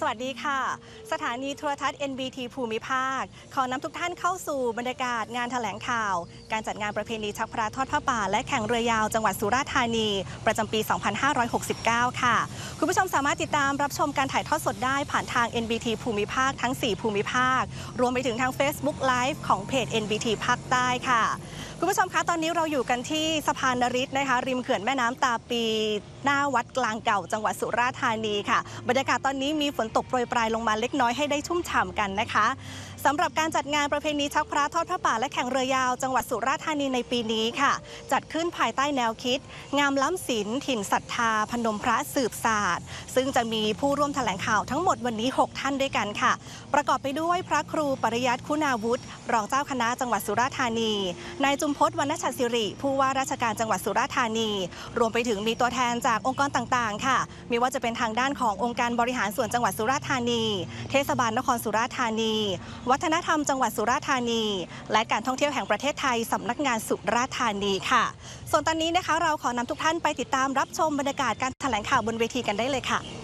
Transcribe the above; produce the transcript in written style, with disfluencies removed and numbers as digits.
วัสดีค่ะสถานีโทรทัศน์ NBT ภูมิภาคขอนำทุกท่านเข้าสู่บรรยากาศงานแถลงข่าวการจัดงานประเพณีชักพระทอดผ้าป่าและแข่งเรือยาวจังหวัดสุราษฎร์ธานีประจำปี 2569 ค่ะคุณผู้ชมสามารถติดตามรับชมการถ่ายทอดสดได้ผ่านทาง NBT ภูมิภาคทั้ง 4 ภูมิภาครวมไปถึงทาง Facebook Live ของเพจ NBT ภาคใต้ค่ะคุณผู้ชมคะตอนนี้เราอยู่กันที่สะพานนฤทธิ์นะคะริมเขื่อนแม่น้ำตาปีหน้าวัดกลางเก่าจังหวัดสุราษฎร์ธานีค่ะบรรยากาศตอนนี้มีฝนตกโปรยปลายลงมาเล็กน้อยให้ได้ชุ่มฉ่ำกันนะคะสำหรับการจัดงานประเพณีชักพระทอดผ้าป่าและแข่งเรือยาวจังหวัดสุราษฎร์ธานีในปีนี้ค่ะจัดขึ้นภายใต้แนวคิดงามล้ำศิลป์ถิ่นศรัทธาพนมพระสืบศาสตร์ซึ่งจะมีผู้ร่วมแถลงข่าวทั้งหมดวันนี้6ท่านด้วยกันค่ะประกอบไปด้วยพระครูปริยัติคุณาวุฒิรองเจ้าคณะจังหวัดสุราษฎร์ธานีนายจุมพจน์วรรณชัดสิริผู้ว่าราชการจังหวัดสุราษฎร์ธานีรวมไปถึงมีตัวแทนจากองค์กรต่างๆค่ะไม่ว่าจะเป็นทางด้านขององค์การบริหารส่วนจังหวัดสุราษฎร์ธานีเทศบาลนครสุราษฎร์ธานีวัฒนธรรมจังหวัดสุราษฎร์ธานีและการท่องเที่ยวแห่งประเทศไทยสำนักงานสุราษฎร์ธานีค่ะส่วนตอนนี้นะคะเราขอนำทุกท่านไปติดตามรับชมบรรยากาศการแถลงข่าวบนเวทีกันได้เลยค่ะ